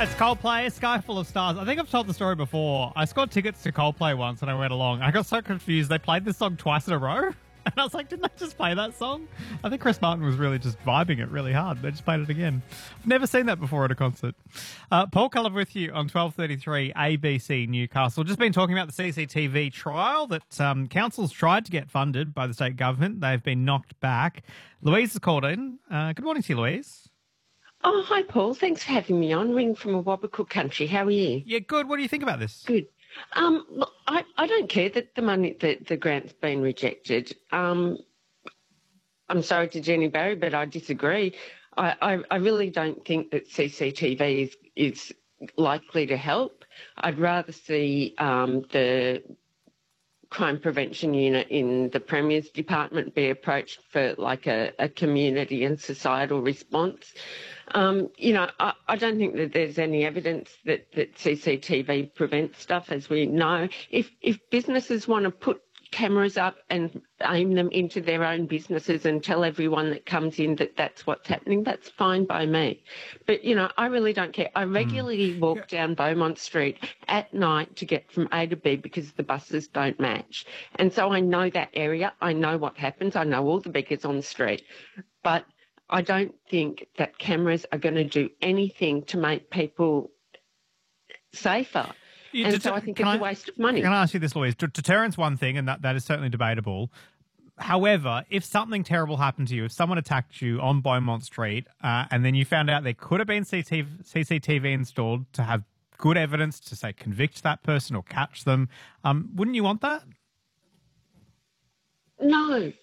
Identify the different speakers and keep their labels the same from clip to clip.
Speaker 1: It's Coldplay, Sky Full of Stars. I think I've told the story before. I scored tickets to Coldplay once and I went along. I got so confused. They played this song twice in a row. And I was like, didn't I just play that song? I think Chris Martin was really just vibing it really hard. They just played it again. I've never seen that before at a concert. Paul Cullen with you on 12:33 ABC Newcastle. Just been talking about the CCTV trial that councils tried to get funded by the state government. They've been knocked back. Louise has called in. Good morning to you, Louise.
Speaker 2: Oh, hi, Paul. Thanks for having me on. Ring from a Wabakoo country. How are you?
Speaker 1: Yeah, good. What do you think about this?
Speaker 2: Good. Look, I don't care that the grant's been rejected. I'm sorry to Jenny Barry, but I disagree. I really don't think that CCTV is likely to help. I'd rather see the Crime Prevention Unit in the Premier's Department be approached for like a community and societal response. I don't think that there's any evidence that CCTV prevents stuff, as we know. If businesses want to put cameras up and aim them into their own businesses and tell everyone that comes in that that's what's happening, that's fine by me. But, I really don't care. I regularly walk down Beaumont Street at night to get from A to B because the buses don't match. And so I know that area. I know what happens. I know all the beggars on the street. But I don't think that cameras are going to do anything to make people safer. So I think it's a waste of money.
Speaker 1: Can I ask you this, Louise? Deterrence one thing, and that is certainly debatable. However, if something terrible happened to you, if someone attacked you on Beaumont Street, and then you found out there could have been CCTV installed to have good evidence to, say, convict that person or catch them, wouldn't you want that?
Speaker 2: No.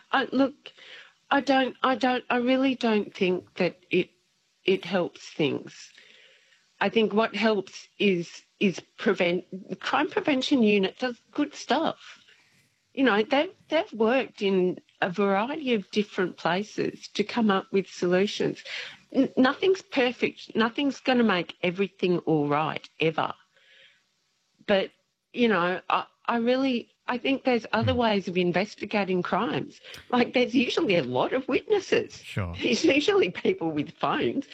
Speaker 2: I really don't think that it helps things. I think what helps is the Crime Prevention Unit does good stuff. They've worked in a variety of different places to come up with solutions. Nothing's perfect. Nothing's going to make everything all right ever. But I think there's other ways of investigating crimes. Like there's usually a lot of witnesses.
Speaker 1: Sure.
Speaker 2: There's usually people with phones.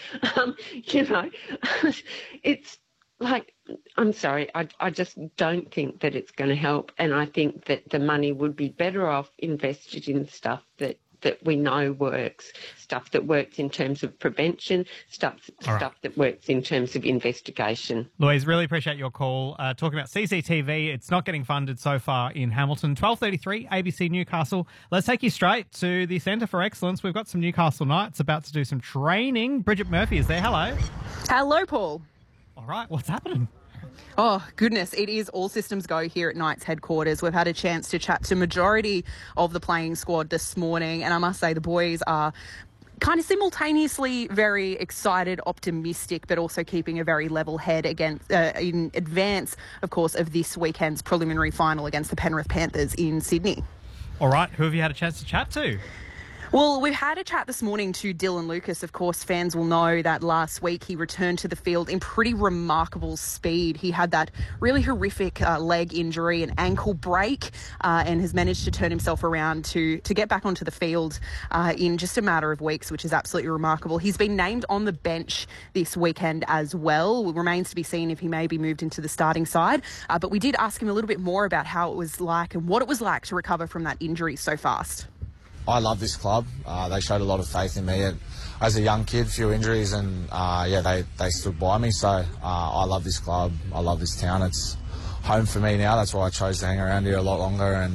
Speaker 2: It's like, I'm sorry, I just don't think that it's going to help. And I think that the money would be better off invested in stuff that we know works, stuff that works in terms of prevention, stuff that works in terms of investigation.
Speaker 1: Louise, really appreciate your call. Talking about CCTV, it's not getting funded so far in Hamilton. 12:33 ABC Newcastle. Let's take you straight to the Centre for Excellence. We've got some Newcastle Knights about to do some training. Bridget Murphy is there. Hello.
Speaker 3: Hello, Paul.
Speaker 1: All right, what's happening?
Speaker 3: Oh, goodness. It is all systems go here at Knights headquarters. We've had a chance to chat to majority of the playing squad this morning, and I must say the boys are kind of simultaneously very excited, optimistic, but also keeping a very level head in advance, of course, of this weekend's preliminary final against the Penrith Panthers in Sydney.
Speaker 1: All right, who have you had a chance to chat to?
Speaker 3: Well, we've had a chat this morning to Dylan Lucas. Of course, fans will know that last week he returned to the field in pretty remarkable speed. He had that really horrific leg injury, an ankle break, and has managed to turn himself around to get back onto the field in just a matter of weeks, which is absolutely remarkable. He's been named on the bench this weekend as well. It remains to be seen if he may be moved into the starting side. But we did ask him a little bit more about how it was like and what it was like to recover from that injury so fast.
Speaker 4: I love this club. They showed a lot of faith in me as a young kid, few injuries, and they stood by me. So I love this club. I love this town. It's home for me now. That's why I chose to hang around here a lot longer. And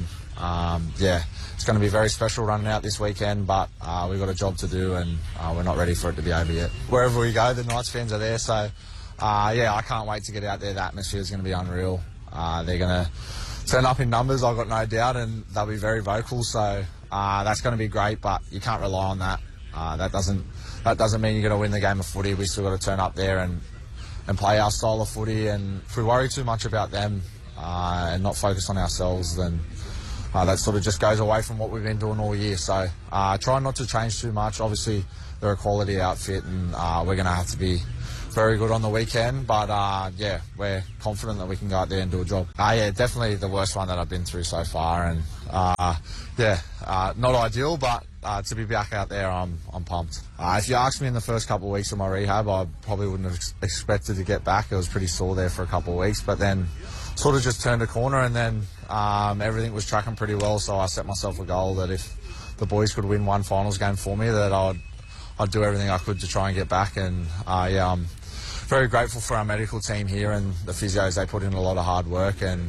Speaker 4: it's going to be very special running out this weekend, but we've got a job to do, and we're not ready for it to be over yet. Wherever we go, the Knights fans are there. So I can't wait to get out there. The atmosphere is going to be unreal. They're going to turn up in numbers, I've got no doubt, and they'll be very vocal. So that's going to be great, but you can't rely on that. That doesn't mean you're going to win the game of footy. We still got to turn up there and play our style of footy. And if we worry too much about them and not focus on ourselves, then that sort of just goes away from what we've been doing all year. So try not to change too much. Obviously, they're a quality outfit, and we're going to have to be very good on the weekend, but we're confident that we can go out there and do a job. Definitely the worst one that I've been through so far, and not ideal, but to be back out there, I'm pumped. If you asked me in the first couple of weeks of my rehab, I probably wouldn't have expected to get back. It was pretty sore there for a couple of weeks, but then sort of just turned a corner, and then everything was tracking pretty well. So I set myself a goal that if the boys could win one finals game for me, that I'd do everything I could to try and get back. And I'm very grateful for our medical team here and the physios. They put in a lot of hard work, and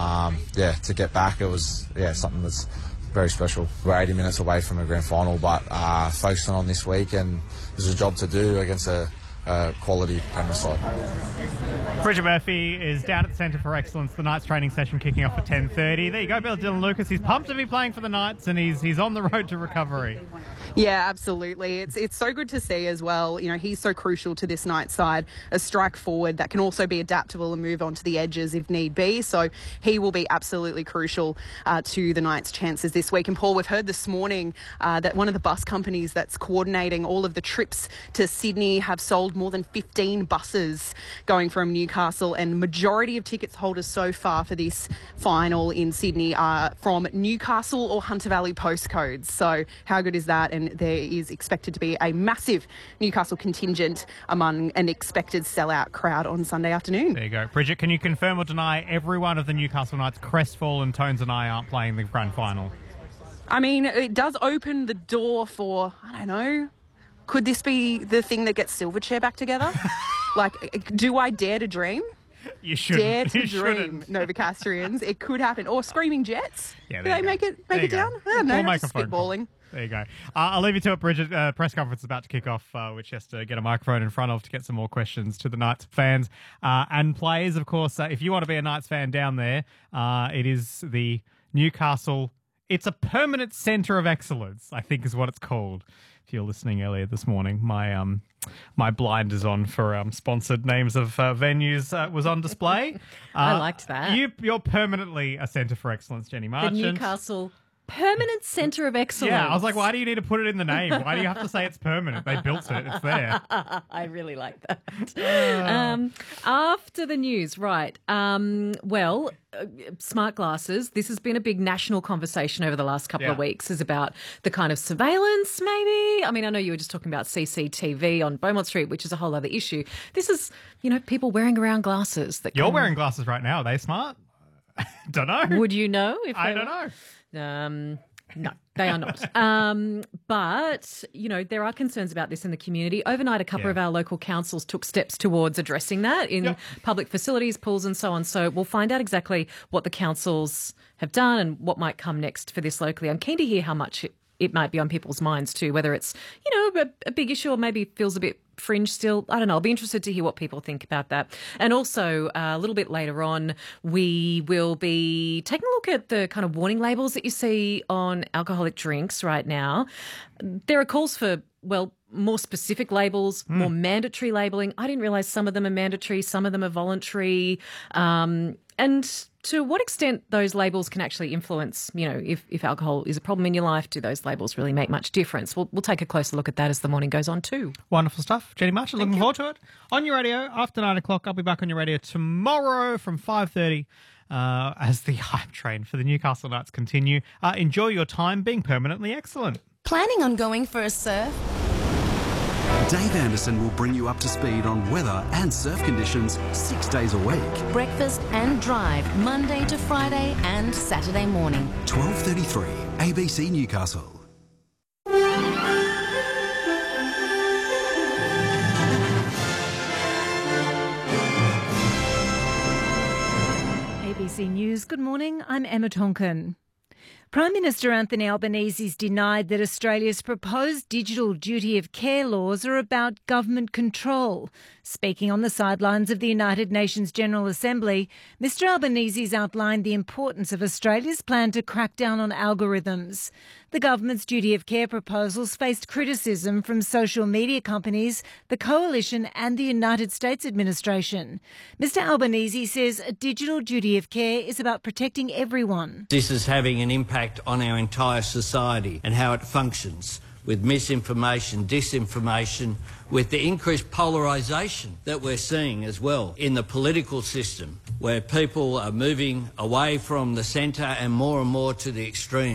Speaker 4: to get back, it was something that's very special. We're 80 minutes away from a grand final, but focusing on this week, and there's a job to do against a quality Penrith side.
Speaker 1: Bridget Murphy is down at the Centre for Excellence. The Knights training session kicking off at 10:30. There you go, Bill Dylan Lucas. He's pumped to be playing for the Knights, and he's on the road to recovery.
Speaker 3: Yeah, absolutely. It's so good to see as well. You know, he's so crucial to this Knights side, a strike forward that can also be adaptable and move on to the edges if need be. So he will be absolutely crucial to the Knights' chances this week. And Paul, we've heard this morning that one of the bus companies that's coordinating all of the trips to Sydney have sold more than 15 buses going from Newcastle, and majority of tickets holders so far for this final in Sydney are from Newcastle or Hunter Valley postcodes. So how good is that? And there is expected to be a massive Newcastle contingent among an expected sellout crowd on Sunday afternoon.
Speaker 1: There you go. Bridget, can you confirm or deny every one of the Newcastle Knights crestfallen tones and I aren't playing the grand final?
Speaker 3: I mean, it does open the door for, I don't know, could this be the thing that gets Silverchair back together? Like, do I dare to dream?
Speaker 1: You shouldn't.
Speaker 3: Dare to
Speaker 1: you
Speaker 3: dream, Novocastrians. It could happen. Or Screaming Jets.
Speaker 1: Yeah,
Speaker 3: do they make it down? I don't know.
Speaker 1: We'll make
Speaker 3: just
Speaker 1: a phone call.
Speaker 3: spitballing.
Speaker 1: There you go. I'll leave you to it, Bridget. Press conference is about to kick off, which she has to get a microphone in front of to get some more questions to the Knights fans and players. Of course, if you want to be a Knights fan down there, it is the Newcastle. It's a permanent centre of excellence, I think is what it's called. If you're listening earlier this morning, my blinders on for sponsored names of venues was on display.
Speaker 5: I liked that.
Speaker 1: You're permanently a centre for excellence, Jenny Marchant.
Speaker 5: The Newcastle Permanent Centre of Excellence.
Speaker 1: Yeah, I was like, why do you need to put it in the name? Why do you have to say it's permanent? They built it. It's there.
Speaker 5: I really like that. After the news, right. Smart glasses. This has been a big national conversation over the last couple of weeks, is about the kind of surveillance, maybe. I mean, I know you were just talking about CCTV on Beaumont Street, which is a whole other issue. This is, people wearing around glasses.
Speaker 1: You're wearing glasses right now. Are they smart? Don't know.
Speaker 5: Would you know? If
Speaker 1: I don't know.
Speaker 5: No, they are not. But, there are concerns about this in the community. Overnight, a couple of our local councils took steps towards addressing that in public facilities, pools and so on. So we'll find out exactly what the councils have done and what might come next for this locally. I'm keen to hear how much it might be on people's minds too, whether it's, a big issue or maybe feels a bit fringe still. I don't know. I'll be interested to hear what people think about that. And also, a little bit later on, we will be taking a look at the kind of warning labels that you see on alcoholic drinks right now. There are calls for, more specific labels, more mandatory labelling. I didn't realise some of them are mandatory, some of them are voluntary. And to what extent those labels can actually influence, if alcohol is a problem in your life, do those labels really make much difference? We'll take a closer look at that as the morning goes on too.
Speaker 1: Wonderful stuff. Jenny Marchant, looking forward to it. On your radio, after 9 o'clock, I'll be back on your radio tomorrow from 5:30 as the hype train for the Newcastle Knights continue. Enjoy your time being permanently excellent.
Speaker 6: Planning on going for a surf?
Speaker 7: Dave Anderson will bring you up to speed on weather and surf conditions 6 days a week.
Speaker 6: Breakfast and drive, Monday to Friday and Saturday morning.
Speaker 7: 12:33, ABC Newcastle.
Speaker 8: ABC News, good morning, I'm Emma Tonkin. Prime Minister Anthony Albanese's denied that Australia's proposed digital duty of care laws are about government control. Speaking on the sidelines of the United Nations General Assembly, Mr Albanese's outlined the importance of Australia's plan to crack down on algorithms. The government's duty of care proposals faced criticism from social media companies, the Coalition and the United States administration. Mr Albanese says a digital duty of care is about protecting everyone.
Speaker 9: This is having an impact on our entire society and how it functions, with misinformation, disinformation, with the increased polarisation that we're seeing as well in the political system, where people are moving away from the centre and more to the extreme.